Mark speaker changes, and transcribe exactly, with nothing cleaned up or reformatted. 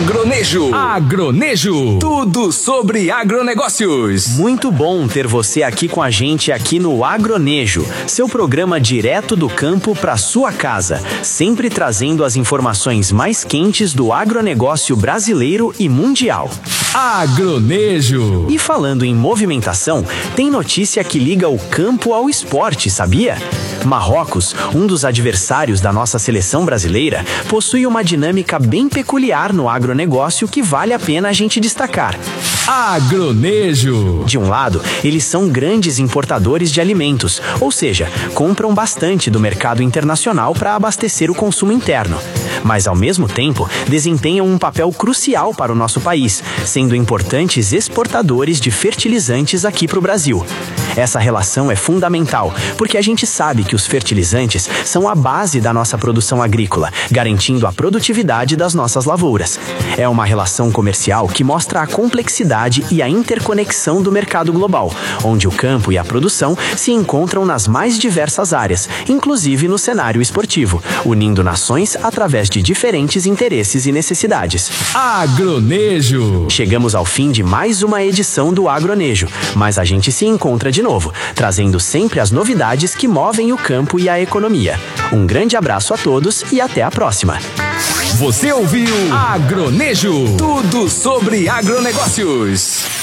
Speaker 1: Agronejo. Agronejo. Tudo sobre agronegócios.
Speaker 2: Muito bom ter você aqui com a gente aqui no Agronejo, seu programa direto do campo para sua casa, sempre trazendo as informações mais quentes do agronegócio brasileiro e mundial.
Speaker 1: Agronejo.
Speaker 2: E falando em movimentação, tem notícia que liga o campo ao esporte, sabia? Marrocos, um dos adversários da nossa seleção brasileira, possui uma dinâmica bem peculiar no agronegócio que vale a pena a gente destacar.
Speaker 1: Agronejo.
Speaker 2: De um lado, eles são grandes importadores de alimentos, ou seja, compram bastante do mercado internacional para abastecer o consumo interno. Mas, ao mesmo tempo, desempenham um papel crucial para o nosso país, sendo importantes exportadores de fertilizantes aqui para o Brasil. Essa relação é fundamental, porque a gente sabe que os fertilizantes são a base da nossa produção agrícola, garantindo a produtividade das nossas lavouras. É uma relação comercial que mostra a complexidade e a interconexão do mercado global, onde o campo e a produção se encontram nas mais diversas áreas, inclusive no cenário esportivo, unindo nações através de diferentes interesses e necessidades.
Speaker 1: Agronejo.
Speaker 2: Chegamos ao fim de mais uma edição do Agronejo, mas a gente se encontra de novo, trazendo sempre as novidades que movem o campo e a economia. Um grande abraço a todos e até a próxima.
Speaker 1: Você ouviu Agronejo, tudo sobre agronegócios.